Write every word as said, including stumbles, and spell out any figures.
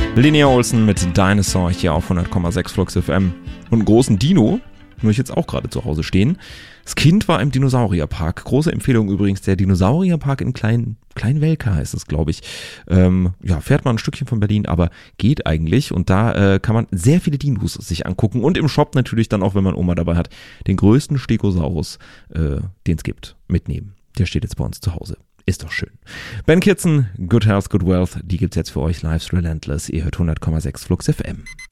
Linnea Olsen mit Dinosaur hier auf hundert Komma sechs Flux F M. Und einen großen Dino muss ich jetzt auch gerade zu Hause stehen. Das Kind war im Dinosaurierpark. Große Empfehlung übrigens, der Dinosaurierpark in Klein, Kleinwelka heißt es, glaube ich. Ähm, ja, fährt man ein Stückchen von Berlin, aber geht eigentlich. Und da äh, kann man sehr viele Dinos sich angucken. Und im Shop natürlich dann auch, wenn man Oma dabei hat, den größten Stegosaurus, äh, den es gibt, mitnehmen. Der steht jetzt bei uns zu Hause. Ist doch schön. Ben Kitson, Good Health, Good Wealth, die gibt's jetzt für euch. Life's Relentless. Ihr hört hundert Komma sechs Flux F M.